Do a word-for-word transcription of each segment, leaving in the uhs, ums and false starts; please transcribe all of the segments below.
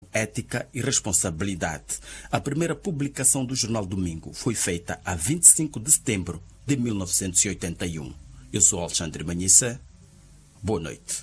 ética e responsabilidade. A primeira publicação do jornal Domingo foi feita a vinte e cinco de setembro de mil novecentos e oitenta e um. Eu sou Alexandre Manhissa. Boa noite.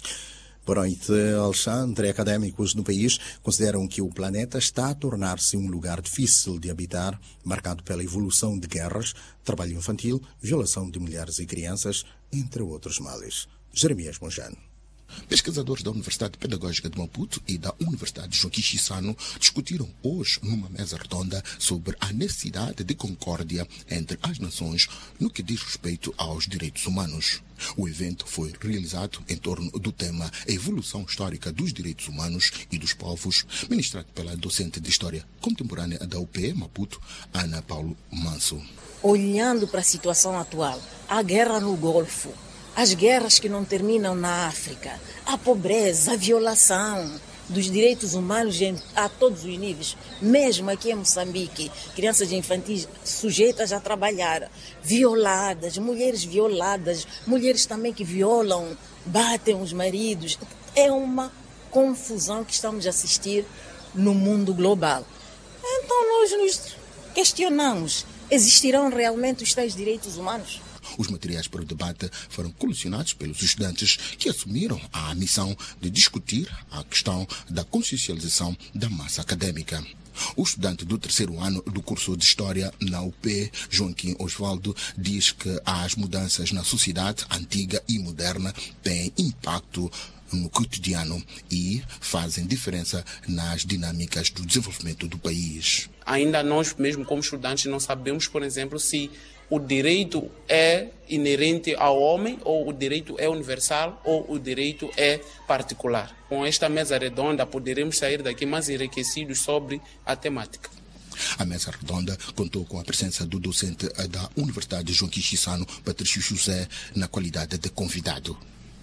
Boa noite, Alexandre. Académicos no país consideram que o planeta está a tornar-se um lugar difícil de habitar, marcado pela evolução de guerras, trabalho infantil, violação de mulheres e crianças, entre outros males. Jeremias Monjano. Pesquisadores da Universidade Pedagógica de Maputo e da Universidade Joaquim Chissano discutiram hoje numa mesa redonda sobre a necessidade de concórdia entre as nações no que diz respeito aos direitos humanos. O evento foi realizado em torno do tema A Evolução Histórica dos Direitos Humanos e dos Povos, ministrado pela docente de História Contemporânea da U P E Maputo, Ana Paulo Manso. Olhando para a situação atual, a guerra no Golfo, as guerras que não terminam na África, a pobreza, a violação dos direitos humanos a todos os níveis, mesmo aqui em Moçambique, crianças infantis sujeitas a trabalhar, violadas, mulheres violadas, mulheres também que violam, batem os maridos. É uma confusão que estamos a assistir no mundo global. Então nós nos questionamos, existirão realmente os tais direitos humanos? Os materiais para o debate foram colecionados pelos estudantes que assumiram a missão de discutir a questão da consciencialização da massa acadêmica. O estudante do terceiro ano do curso de História na U P, Joaquim Osvaldo, diz que as mudanças na sociedade antiga e moderna têm impacto no cotidiano e fazem diferença nas dinâmicas do desenvolvimento do país. Ainda nós mesmo como estudantes não sabemos, por exemplo, se o direito é inerente ao homem, ou o direito é universal, ou o direito é particular. Com esta mesa redonda poderemos sair daqui mais enriquecidos sobre a temática. A mesa redonda contou com a presença do docente da Universidade Joaquim Chissano, Patrício José, na qualidade de convidado.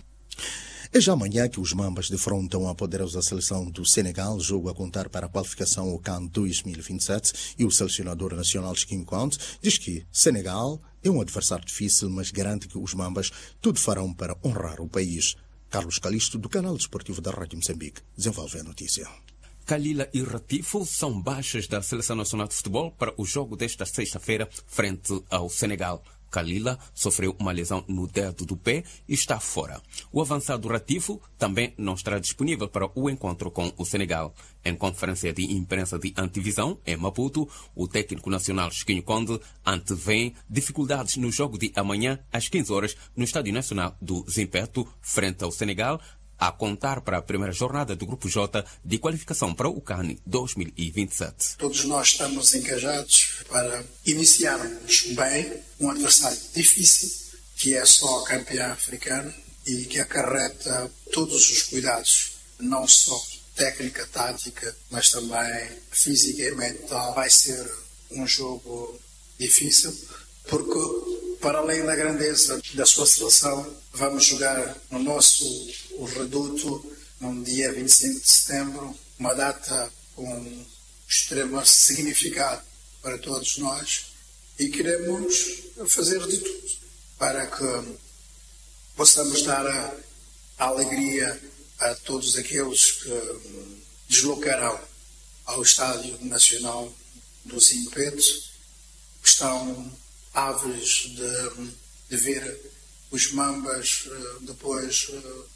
É já amanhã que os Mambas defrontam a poderosa seleção do Senegal, jogo a contar para a qualificação ao CAN dois mil e vinte e sete, e o selecionador nacional Chiquinho Conte diz que Senegal é um adversário difícil, mas garante que os Mambas tudo farão para honrar o país. Carlos Calisto, do canal desportivo da Rádio Moçambique, desenvolve a notícia. Kalila e Ratifo são baixas da Seleção Nacional de Futebol para o jogo desta sexta-feira frente ao Senegal. Kalila sofreu uma lesão no dedo do pé e está fora. O avançado Ratifo também não estará disponível para o encontro com o Senegal. Em conferência de imprensa de antevisão em Maputo, o técnico nacional Chiquinho Conde antevém dificuldades no jogo de amanhã às quinze horas no Estádio Nacional do Zimpeto, frente ao Senegal, a contar para a primeira jornada do Grupo J de qualificação para o CAN dois mil e vinte e sete. Todos nós estamos engajados para iniciarmos bem um adversário difícil, que é só campeão africano e que acarreta todos os cuidados, não só técnica, tática, mas também física e mental. Vai ser um jogo difícil, porque para além da grandeza da sua seleção, vamos jogar no nosso o reduto no dia vinte e cinco de setembro, uma data com extremo significado para todos nós, e queremos fazer de tudo para que possamos dar a, a alegria a todos aqueles que deslocarão ao Estádio Nacional do Zimpeto, que estão ávidos de, de ver os Mambas depois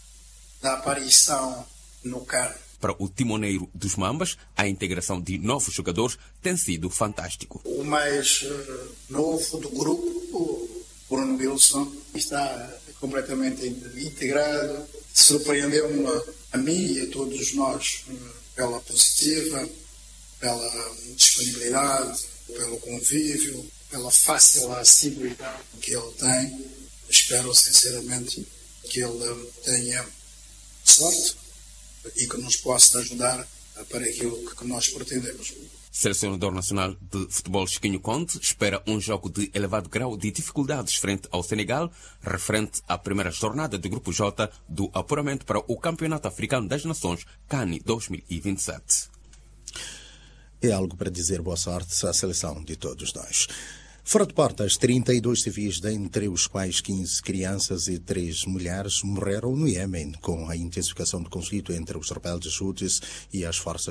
da aparição no CAN. Para o timoneiro dos Mambas, a integração de novos jogadores tem sido fantástico. O mais uh, novo do grupo, o Bruno Wilson, está completamente integrado. Surpreendeu-me a mim e a todos nós uh, pela positiva, pela disponibilidade, pelo convívio, pela fácil acessibilidade que ele tem. Espero sinceramente que ele tenha sorte e que nos possa ajudar para aquilo que nós pretendemos. Selecionador nacional de futebol Chiquinho Conte espera um jogo de elevado grau de dificuldades frente ao Senegal, referente à primeira jornada do Grupo J do apuramento para o Campeonato Africano das Nações CAN dois mil e vinte e sete. É algo para dizer boa sorte à seleção de todos nós. Fora de portas, trinta e dois civis, dentre os quais quinze crianças e três mulheres, morreram no Iêmen com a intensificação do conflito entre os rebeldes Houthis e as forças